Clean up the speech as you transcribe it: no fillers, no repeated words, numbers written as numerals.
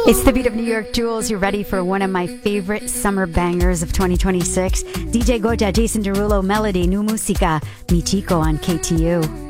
It's the beat of New York Jewels. You're ready for one of my favorite summer bangers of 2026. DJ Goja, Jason Derulo, Melody, New Musica, Mi Chico on KTU.